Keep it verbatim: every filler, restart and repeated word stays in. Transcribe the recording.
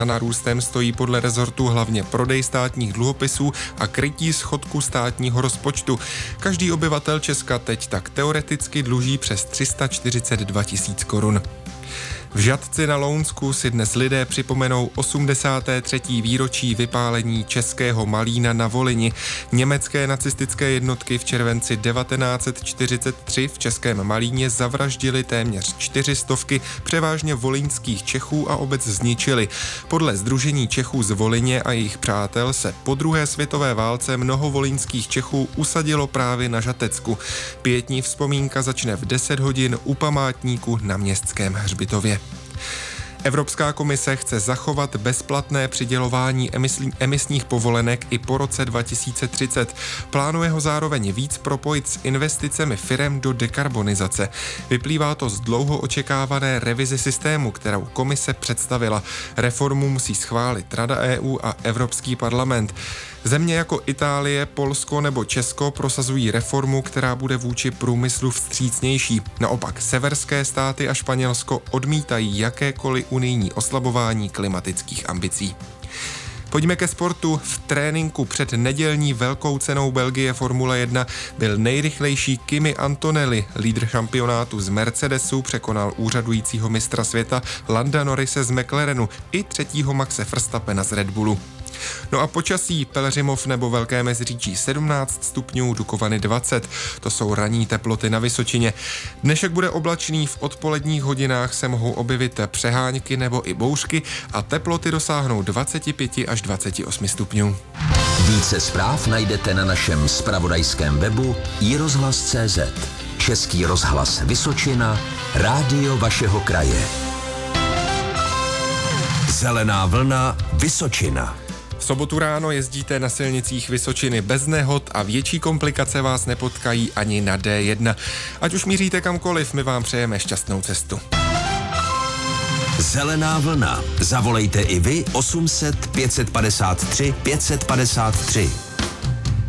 nárůstem stojí podle rezortu hlavně prodej státních dluhopisů a krytí schodku státního rozpočtu. Každý obyvatel Česka teď tak teoreticky dluží přes tři sta čtyřicet dva tisíc korun. V Žatci na Lounsku si dnes lidé připomenou osmdesáté třetí výročí vypálení českého Malína na Volyni. Německé nacistické jednotky v červenci devatenáct set čtyřicet tři v českém Malíně zavraždili téměř čtyři stovky převážně volyňských Čechů a obec zničili. Podle Sdružení Čechů z Volyně a jejich přátel se po druhé světové válce mnoho volyňských Čechů usadilo právě na Žatecku. Pietní vzpomínka začne v deset hodin u památníku na Městském hřbitově. Evropská komise chce zachovat bezplatné přidělování emisní, emisních povolenek i po roce dva tisíce třicet. Plánuje ho zároveň víc propojit s investicemi firem do dekarbonizace. Vyplývá to z dlouho očekávané revize systému, kterou komise představila. Reformu musí schválit Rada E U a Evropský parlament. Země jako Itálie, Polsko nebo Česko prosazují reformu, která bude vůči průmyslu vstřícnější. Naopak severské státy a Španělsko odmítají jakékoliv unijní oslabování klimatických ambicí. Pojďme ke sportu. V tréninku před nedělní velkou cenou Belgie Formule jedna byl nejrychlejší Kimi Antonelli. Lídr šampionátu z Mercedesu překonal úřadujícího mistra světa Landa Norrise z McLarenu i třetího Maxe Verstappena z Red Bullu. No a počasí: Pelhřimov nebo Velké Meziříčí sedmnáct stupňů, Dukovany dvacet. To jsou ranní teploty na Vysočině. Dnešek bude oblačný, v odpoledních hodinách se mohou objevit přehánky nebo i bouřky a teploty dosáhnou dvacet pět až dvacet osm stupňů. Více zpráv najdete na našem zpravodajském webu i rozhlas tečka cé zet. Český rozhlas Vysočina, rádio vašeho kraje. Zelená vlna Vysočina. V sobotu ráno jezdíte na silnicích Vysočiny bez nehod a větší komplikace vás nepotkají ani na D jedna. Ať už míříte kamkoliv, my vám přejeme šťastnou cestu. Zelená vlna. Zavolejte i vy osm set pět set padesát tři pět set padesát tři.